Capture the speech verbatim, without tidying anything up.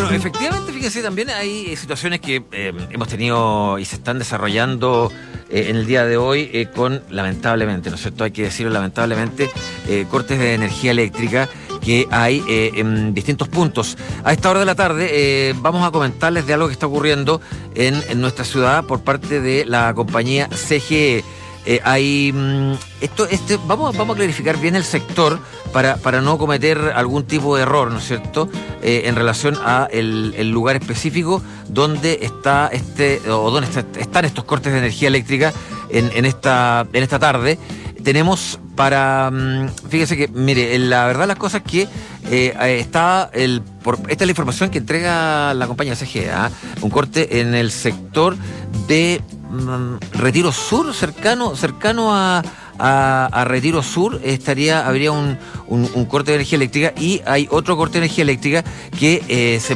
Bueno, efectivamente, fíjense, también hay situaciones que eh, hemos tenido y se están desarrollando eh, en el día de hoy eh, con, lamentablemente, ¿no es cierto? Hay que decirlo, lamentablemente, eh, cortes de energía eléctrica que hay eh, en distintos puntos. A esta hora de la tarde eh, vamos a comentarles de algo que está ocurriendo en, en nuestra ciudad por parte de la compañía C G E. Eh, hay mm, esto, este, vamos, vamos a clarificar bien el sector para, para no cometer algún tipo de error, ¿no es cierto? Eh, en relación a el, el lugar específico donde está este o donde está, están estos cortes de energía eléctrica en, en esta en esta tarde. Tenemos para, fíjese que, mire, la verdad las cosas que eh, está el, por, esta es la información que entrega la compañía C G E, ¿eh? Un corte en el sector de um, Retiro Sur, cercano, cercano a, a, a Retiro Sur, estaría, habría un, un, un corte de energía eléctrica, y hay otro corte de energía eléctrica que eh, se